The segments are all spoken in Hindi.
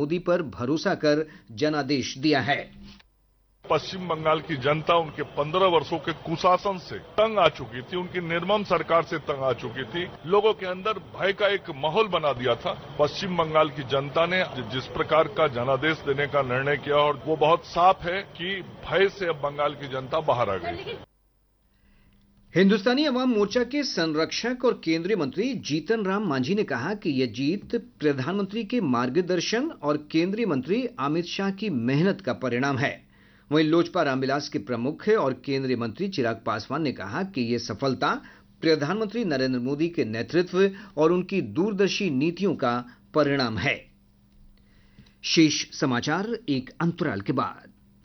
मोदी पर भरोसा कर जनादेश दिया है। पश्चिम बंगाल की जनता उनके 15 वर्षों के कुशासन से तंग आ चुकी थी, उनकी निर्मम सरकार से तंग आ चुकी थी। लोगों के अंदर भय का एक माहौल बना दिया था। पश्चिम बंगाल की जनता ने जिस प्रकार का जनादेश देने का निर्णय किया, और वो बहुत साफ है कि भय से अब बंगाल की जनता बाहर आ गई। हिंदुस्तानी अवाम मोर्चा के संरक्षक और केंद्रीय मंत्री जीतन राम मांझी ने कहा कि यह जीत प्रधानमंत्री के मार्गदर्शन और केंद्रीय मंत्री अमित शाह की मेहनत का परिणाम है। वहीं लोजपा रामविलास के प्रमुख और केंद्रीय मंत्री चिराग पासवान ने कहा कि यह सफलता प्रधानमंत्री नरेंद्र मोदी के नेतृत्व और उनकी दूरदर्शी नीतियों का परिणाम है। शेष समाचार एक अंतराल के बाद।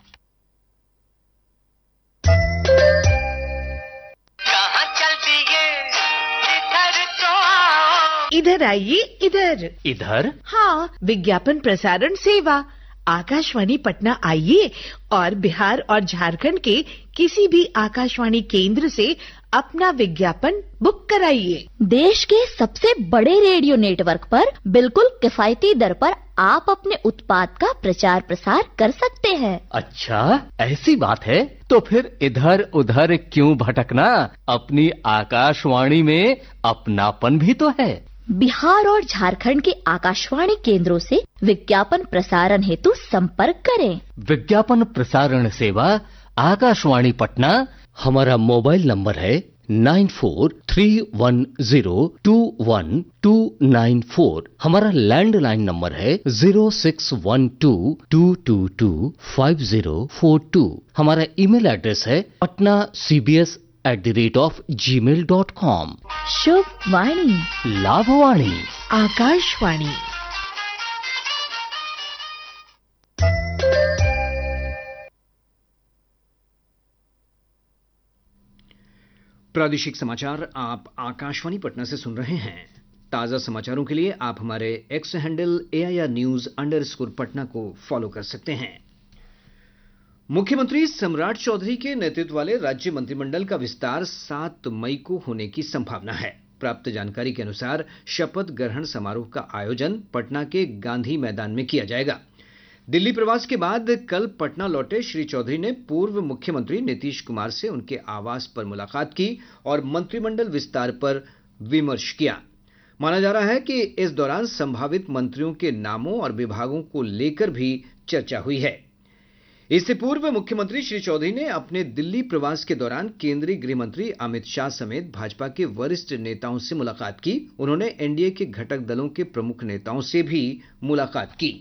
इधर आइए, इधर इधर। हाँ, विज्ञापन प्रसारण सेवा आकाशवाणी पटना आइए और बिहार और झारखंड के किसी भी आकाशवाणी केंद्र से अपना विज्ञापन बुक कराइए। देश के सबसे बड़े रेडियो नेटवर्क पर बिल्कुल किफायती दर पर आप अपने उत्पाद का प्रचार प्रसार कर सकते हैं। अच्छा, ऐसी बात है तो फिर इधर उधर क्यों भटकना, अपनी आकाशवाणी में अपनापन भी तो है। बिहार और झारखंड के आकाशवाणी केंद्रों से विज्ञापन प्रसारण हेतु संपर्क करें। विज्ञापन प्रसारण सेवा आकाशवाणी पटना। हमारा मोबाइल नंबर है 9431021294। हमारा लैंडलाइन नंबर है 0612225042। हमारा ईमेल एड्रेस है patnacbs@gmail.com। शुभ वाणी, लाभवाणी, आकाशवाणी। प्रादेशिक समाचार आप आकाशवाणी पटना से सुन रहे हैं। ताजा समाचारों के लिए आप हमारे एक्स हैंडल AIR_News_पटना को फॉलो कर सकते हैं। मुख्यमंत्री सम्राट चौधरी के नेतृत्व वाले राज्य मंत्रिमंडल का विस्तार 7 मई को होने की संभावना है। प्राप्त जानकारी के अनुसार शपथ ग्रहण समारोह का आयोजन पटना के गांधी मैदान में किया जाएगा। दिल्ली प्रवास के बाद कल पटना लौटे श्री चौधरी ने पूर्व मुख्यमंत्री नीतीश कुमार से उनके आवास पर मुलाकात की और मंत्रिमंडल विस्तार पर विमर्श किया। माना जा रहा है कि इस दौरान संभावित मंत्रियों के नामों और विभागों को लेकर भी चर्चा हुई है। इससे पूर्व मुख्यमंत्री श्री चौधरी ने अपने दिल्ली प्रवास के दौरान केंद्रीय गृह मंत्री अमित शाह समेत भाजपा के वरिष्ठ नेताओं से मुलाकात की। उन्होंने एनडीए के घटक दलों के प्रमुख नेताओं से भी मुलाकात की।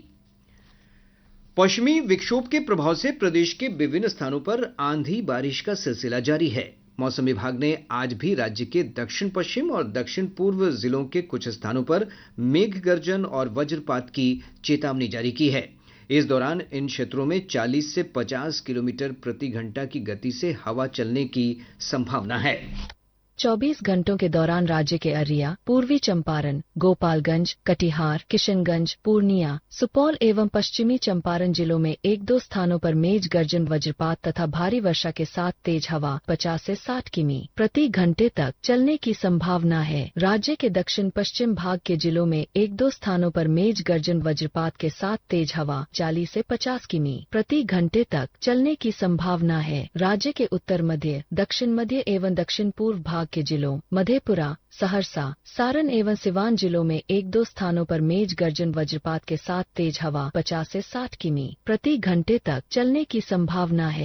पश्चिमी विक्षोभ के प्रभाव से प्रदेश के विभिन्न स्थानों पर आंधी बारिश का सिलसिला जारी है। मौसम विभाग ने आज भी राज्य के दक्षिण पश्चिम और दक्षिण पूर्व जिलों के कुछ स्थानों पर मेघ गर्जन और वज्रपात की चेतावनी जारी की है। इस दौरान इन क्षेत्रों में 40 से 50 किलोमीटर प्रति घंटा की गति से हवा चलने की संभावना है। 24 घंटों के दौरान राज्य के अरिया, पूर्वी चंपारण, गोपालगंज, कटिहार, किशनगंज, पूर्णिया, सुपौल एवं पश्चिमी चंपारण जिलों में 1-2 स्थानों पर मेघ गर्जन वज्रपात तथा भारी वर्षा के साथ तेज हवा 50 से 60 किमी प्रति घंटे तक चलने की संभावना है। राज्य के दक्षिण पश्चिम भाग के जिलों में 1-2 स्थानों पर मेघ गर्जन वज्रपात के साथ तेज हवा 40 से 50 किमी प्रति घंटे तक चलने की संभावना है। राज्य के उत्तर मध्य, दक्षिण मध्य एवं दक्षिण पूर्व भाग के जिलों मधेपुरा, सहरसा, सारण एवं सिवान जिलों में 1-2 स्थानों पर मेघ गर्जन वज्रपात के साथ तेज हवा 50 से 60 किमी प्रति घंटे तक चलने की संभावना है।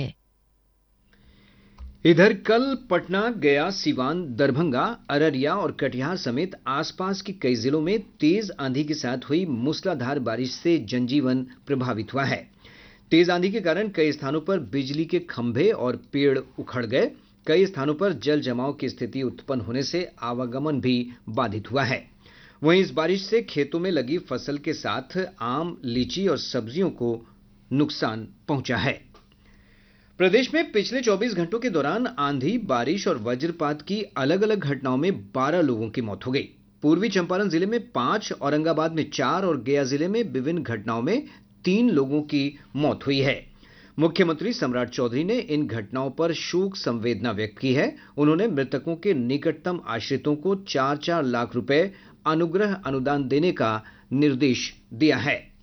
इधर कल पटना, गया, सिवान, दरभंगा, अररिया और कटिहार समेत आसपास के कई जिलों में तेज आंधी के साथ हुई मूसलाधार बारिश से जनजीवन प्रभावित हुआ है। तेज आंधी के कारण कई स्थानों पर बिजली के खंभे और पेड़ उखड़ गए। कई स्थानों पर जल जमाव की स्थिति उत्पन्न होने से आवागमन भी बाधित हुआ है। वहीं इस बारिश से खेतों में लगी फसल के साथ आम, लीची और सब्जियों को नुकसान पहुंचा है। प्रदेश में पिछले 24 घंटों के दौरान आंधी, बारिश और वज्रपात की अलग अलग घटनाओं में 12 लोगों की मौत हो गई। पूर्वी चंपारण जिले में 5, औरंगाबाद में 4 और गया जिले में विभिन्न घटनाओं में 3 लोगों की मौत हुई है। मुख्यमंत्री सम्राट चौधरी ने इन घटनाओं पर शोक संवेदना व्यक्त की है। उन्होंने मृतकों के निकटतम आश्रितों को 4-4 लाख रुपए अनुग्रह अनुदान देने का निर्देश दिया है।